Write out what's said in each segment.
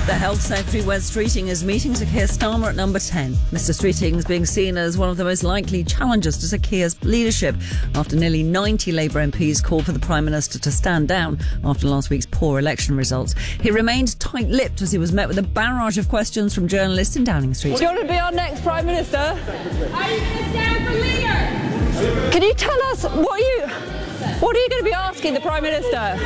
The Health Secretary, Wes Streeting, is meeting Sir Keir Starmer at number 10. Mr Streeting is being seen as one of the most likely challengers to Sir Keir's leadership after nearly 90 Labour MPs called for the Prime Minister to stand down after last week's poor election results. He remained tight-lipped as he was met with a barrage of questions from journalists in Downing Street. Do you want to be our next Prime Minister? Are you going to stand for leader? Can you tell us what are you going to be asking the Prime Minister?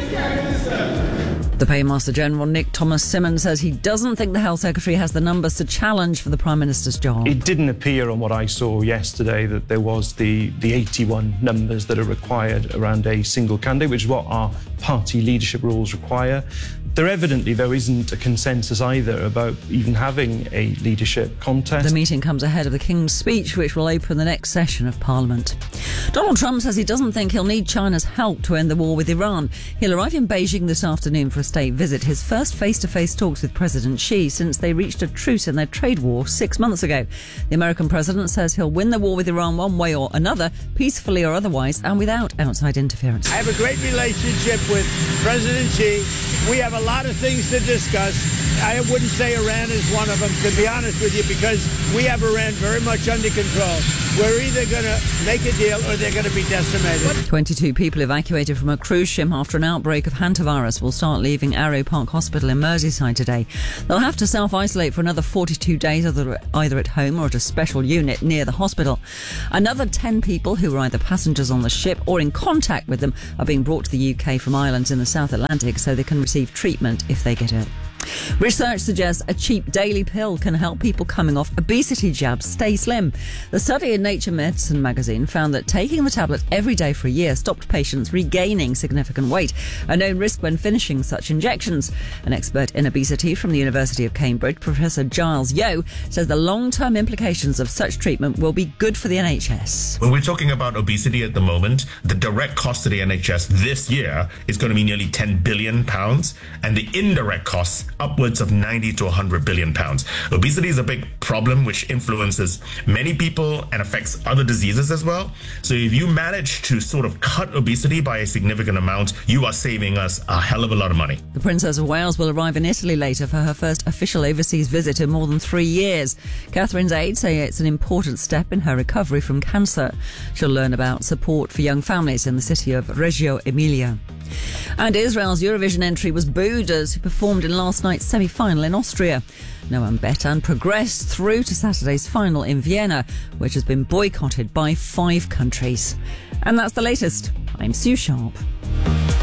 The Paymaster General Nick Thomas-Symonds says he doesn't think the Health Secretary has the numbers to challenge for the Prime Minister's job. It didn't appear on what I saw yesterday that there was the 81 numbers that are required around a single candidate, which is what our party leadership rules require. There evidently, though, isn't a consensus either about even having a leadership contest. The meeting comes ahead of the King's speech, which will open the next session of Parliament. Donald Trump says he doesn't think he'll need China's help to end the war with Iran. He'll arrive in Beijing this afternoon for a state visit, his first face-to-face talks with President Xi since they reached a truce in their trade war 6 months ago. The American president says he'll win the war with Iran one way or another, peacefully or otherwise, and without outside interference. I have a great relationship with President Xi. We have a lot of things to discuss. I wouldn't say Iran is one of them, to be honest with you, because we have Iran very much under control. We're either going to make a deal or they're going to be decimated. 22 people evacuated from a cruise ship after an outbreak of hantavirus will start leaving Arrow Park Hospital in Merseyside today. They'll have to self-isolate for another 42 days, either at home or at a special unit near the hospital. Another 10 people who were either passengers on the ship or in contact with them are being brought to the UK from islands in the South Atlantic so they can receive treatment if they get ill. Research suggests a cheap daily pill can help people coming off obesity jabs stay slim. The study in Nature Medicine magazine found that taking the tablet every day for a year stopped patients regaining significant weight, a known risk when finishing such injections. An expert in obesity from the University of Cambridge, Professor Giles Yeo, says the long-term implications of such treatment will be good for the NHS. When we're talking about obesity at the moment, the direct cost to the NHS this year is going to be nearly £10 billion, and the indirect costs upwards of 90 to 100 billion pounds. Obesity is a big problem which influences many people and affects other diseases as well. So if you manage to sort of cut obesity by a significant amount, you are saving us a hell of a lot of money. The Princess of Wales will arrive in Italy later for her first official overseas visit in more than 3 years. Catherine's aides say it's an important step in her recovery from cancer. She'll learn about support for young families in the city of Reggio Emilia. And Israel's Eurovision entry was booed as he performed in last night's semi-final in Austria. Noam Betan progressed through to Saturday's final in Vienna, which has been boycotted by 5 countries. And that's the latest. I'm Sue Sharp.